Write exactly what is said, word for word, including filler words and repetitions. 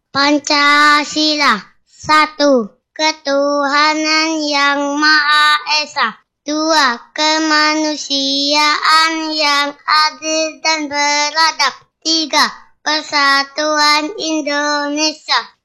Pancasila. Satu, ketuhanan yang Maha Esa. Dua, kemanusiaan yang adil dan beradab. Tiga, persatuan Indonesia.